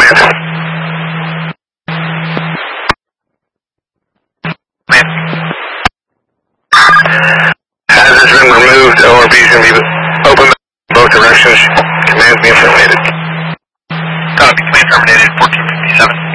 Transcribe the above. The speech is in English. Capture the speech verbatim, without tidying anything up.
command. Command. Hazard's been removed. O R B is going to be open both directions. Command's being terminated. Copy. Command terminated. fourteen fifty-seven.